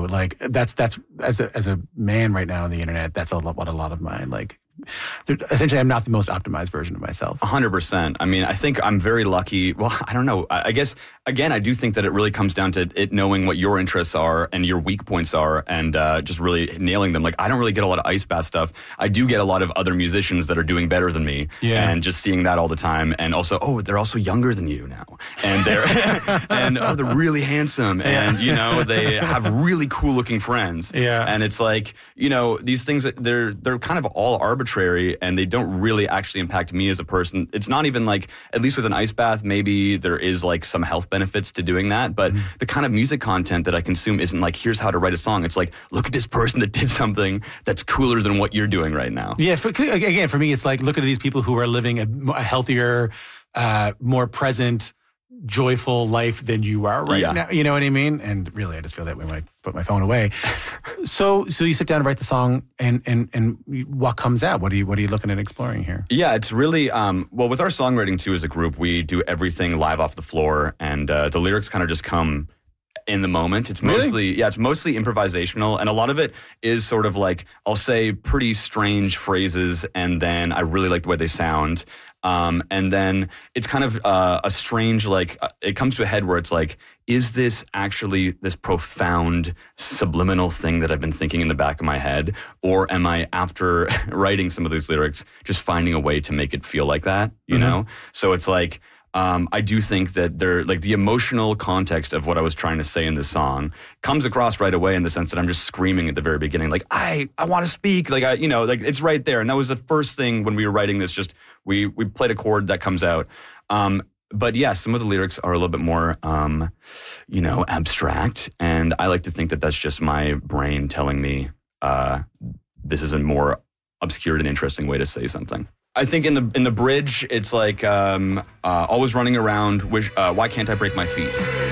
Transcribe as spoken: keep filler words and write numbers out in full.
know, like that's that's as a as a man right now on the internet, that's a lot what a lot of my like. Essentially, I'm not the most optimized version of myself. A hundred percent. I mean, I think I'm very lucky. Well, I don't know. I, I guess, again, I do think that it really comes down to it knowing what your interests are and your weak points are and uh, just really nailing them. Like, I don't really get a lot of ice bath stuff. I do get a lot of other musicians that are doing better than me. Yeah. And just seeing that all the time. And also, oh, they're also younger than you now. And they're, and oh, they're really handsome. And, you know, they have really cool looking friends. Yeah. And it's like, you know, these things, they're, they're kind of all arbitrary. And they don't really actually impact me as a person. It's not even like, at least with an ice bath, maybe there is like some health benefits to doing that. But mm. the kind of music content that I consume isn't like, here's how to write a song. It's like, look at this person that did something that's cooler than what you're doing right now. Yeah, for, again, for me, it's like, look at these people who are living a, a healthier, uh, more present, joyful life than you are right yeah. now. You know what I mean? And really, I just feel that way when I put my phone away. so, so you sit down and write the song, and and and what comes out? What are you what are you looking at exploring here? Yeah, it's really um, well with our songwriting too. As a group, we do everything live off the floor, and uh, the lyrics kind of just come in the moment. It's mostly really? yeah, it's mostly improvisational, and a lot of it is sort of like I'll say pretty strange phrases, and then I really like the way they sound. Um, and then it's kind of uh, a strange, like, uh, it comes to a head where it's like, is this actually this profound subliminal thing that I've been thinking in the back of my head? Or am I, after writing some of these lyrics, just finding a way to make it feel like that, you mm-hmm. know? So it's like, um, I do think that there, like the emotional context of what I was trying to say in this song comes across right away in the sense that I'm just screaming at the very beginning, like, I, I want to speak. Like, I, you know, like it's right there. And that was the first thing when we were writing this, just, we, we played a chord that comes out. Um, but yeah, some of the lyrics are a little bit more, um, you know, abstract. And I like to think that that's just my brain telling me, uh, this is a more obscure and interesting way to say something. I think in the in the bridge, it's like um, uh, always running around. Wish, uh, why can't I break my feet?